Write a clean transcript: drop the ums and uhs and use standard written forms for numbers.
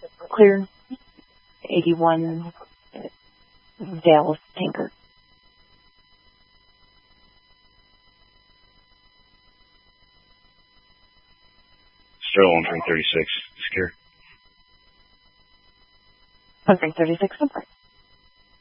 Clear. 81 Dallas tanker. Still on 336, secure. 336,